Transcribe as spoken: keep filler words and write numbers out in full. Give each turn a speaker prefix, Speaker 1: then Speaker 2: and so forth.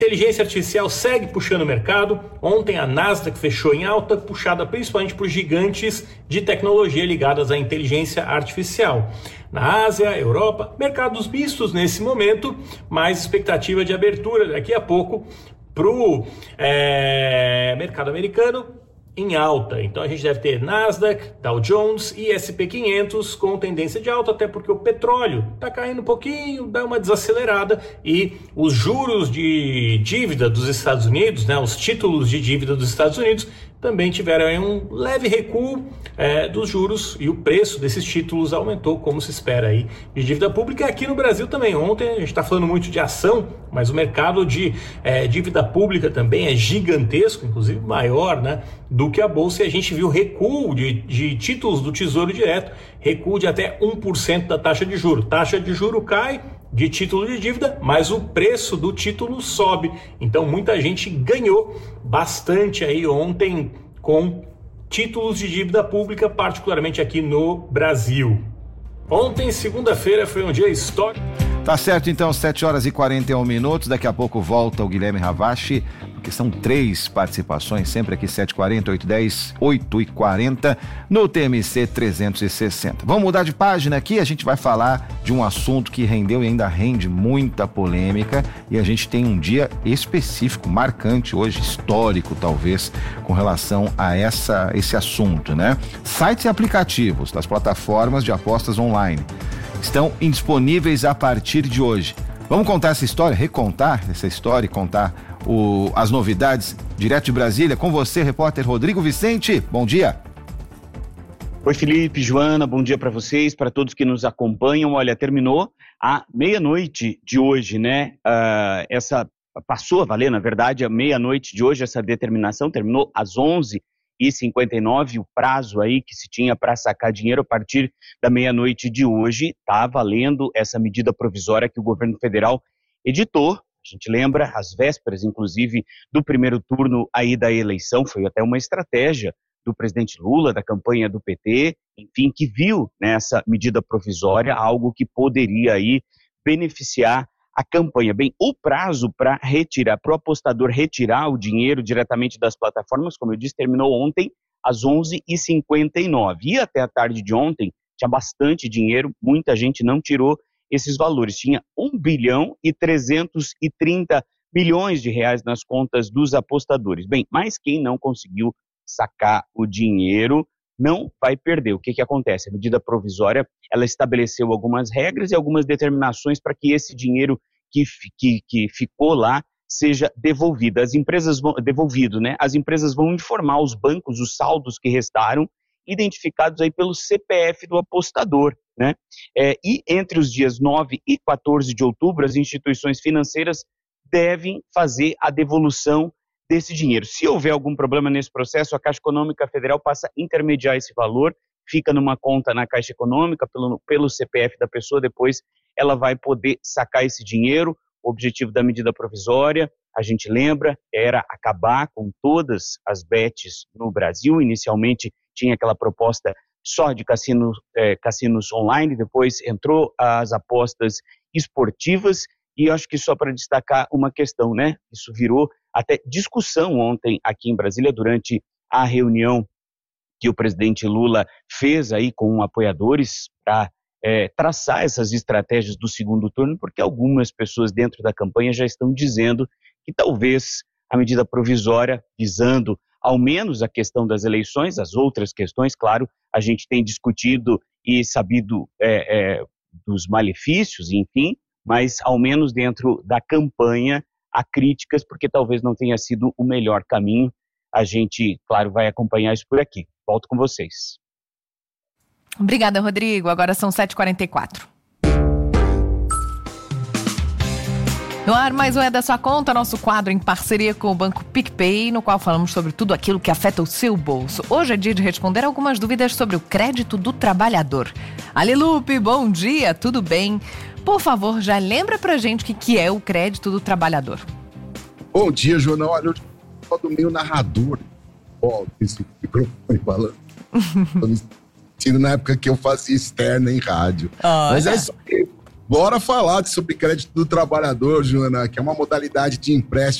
Speaker 1: Inteligência artificial segue puxando o mercado. Ontem a Nasdaq fechou em alta, puxada principalmente por gigantes de tecnologia ligadas à inteligência artificial. Na Ásia, Europa, mercados mistos nesse momento, mais expectativa de abertura daqui a pouco para o é, mercado americano em alta. Então a gente deve ter Nasdaq, Dow Jones e S P quinhentos com tendência de alta, até porque o petróleo está caindo um pouquinho, dá uma desacelerada, e os juros de dívida dos Estados Unidos, né, os títulos de dívida dos Estados Unidos também tiveram aí um leve recuo é, dos juros, e o preço desses títulos aumentou, como se espera aí, de dívida pública. Aqui no Brasil também. Ontem a gente está falando muito de ação, mas o mercado de é, dívida pública também é gigantesco, inclusive maior, né, do que a Bolsa, e a gente viu recuo de, de títulos do Tesouro Direto, recuo de até um por cento da taxa de juros. Taxa de juro cai de título de dívida, mas o preço do título sobe. Então muita gente ganhou bastante aí ontem com títulos de dívida pública, particularmente aqui no Brasil. Ontem, segunda-feira, foi um dia histórico.
Speaker 2: Tá certo, então, sete horas e quarenta e um minutos. Daqui a pouco volta o Guilherme Ravache, porque são três participações, sempre aqui, sete e quarenta, oito e dez, oito e quarenta, no T M C trezentos e sessenta. Vamos mudar de página aqui, a gente vai falar de um assunto que rendeu e ainda rende muita polêmica, e a gente tem um dia específico, marcante hoje, histórico talvez, com relação a essa, esse assunto, né? Sites e aplicativos das plataformas de apostas online estão indisponíveis a partir de hoje. Vamos contar essa história, recontar essa história e contar o, as novidades direto de Brasília com você, repórter Rodrigo Vicente. Bom dia.
Speaker 3: Oi, Felipe, Joana, bom dia para vocês, para todos que nos acompanham. Olha, terminou a meia-noite de hoje, né? Uh, essa passou a valer, na verdade, a meia-noite de hoje, essa determinação terminou às onze e cinquenta e nove, o prazo aí que se tinha para sacar dinheiro a partir da meia-noite de hoje. Está valendo essa medida provisória que o governo federal editou. A gente lembra, às vésperas, inclusive, do primeiro turno aí da eleição, foi até uma estratégia do presidente Lula, da campanha do P T, enfim, que viu nessa medida provisória algo que poderia aí beneficiar a campanha. Bem, o prazo para retirar, para o apostador retirar o dinheiro diretamente das plataformas, como eu disse, terminou ontem às onze e cinquenta e nove. E até a tarde de ontem tinha bastante dinheiro, muita gente não tirou esses valores. Tinha um bilhão e trezentos e trinta milhões de reais nas contas dos apostadores. Bem, mas quem não conseguiu sacar o dinheiro não vai perder. O que que acontece? A medida provisória, ela estabeleceu algumas regras e algumas determinações para que esse dinheiro que, que, que ficou lá seja devolvido. As empresas vão, devolvido, né? As empresas vão informar os bancos os saldos que restaram, identificados aí pelo C P F do apostador, né? É, e entre os dias nove e quatorze de outubro, as instituições financeiras devem fazer a devolução desse dinheiro. Se houver algum problema nesse processo, a Caixa Econômica Federal passa a intermediar esse valor, fica numa conta na Caixa Econômica, pelo, pelo C P F da pessoa, depois ela vai poder sacar esse dinheiro. O objetivo da medida provisória, a gente lembra, era acabar com todas as bets no Brasil. Inicialmente tinha aquela proposta só de cassino, é, cassinos online, depois entrou as apostas esportivas, e eu acho que só para destacar uma questão, né? Isso virou até discussão ontem aqui em Brasília, durante a reunião que o presidente Lula fez aí com apoiadores para é, traçar essas estratégias do segundo turno, porque algumas pessoas dentro da campanha já estão dizendo que talvez a medida provisória, visando ao menos a questão das eleições, as outras questões, claro, a gente tem discutido e sabido é, é, dos malefícios, enfim, mas ao menos dentro da campanha há críticas, porque talvez não tenha sido o melhor caminho. A gente, claro, vai acompanhar isso por aqui. Volto com vocês.
Speaker 4: Obrigada, Rodrigo. Agora são sete e quarenta e quatro. No ar, mais um É da Sua Conta, nosso quadro em parceria com o Banco PicPay, no qual falamos sobre tudo aquilo que afeta o seu bolso. Hoje é dia de responder algumas dúvidas sobre o crédito do trabalhador. Ali Lupe, bom dia, tudo bem? Por favor, já lembra pra gente o que, que é o crédito do trabalhador.
Speaker 5: Bom dia, Joana. Olha, eu sou do meio narrador. Ó, esse microfone falando. Tô me sentindo na época que eu fazia externa em rádio.
Speaker 4: Olha.
Speaker 5: Mas é só que Bora falar sobre crédito do trabalhador, Joana, que é uma modalidade de empréstimo